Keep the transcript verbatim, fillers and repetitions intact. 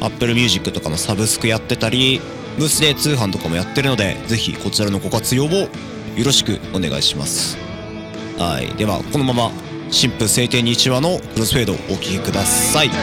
Apple Music とかのサブスクやってたり、ブースで通販とかもやってるので、ぜひこちらのご活用をよろしくお願いします。はい。では、このまま、新婦晴天にちわのクロスフェードをお聴きください。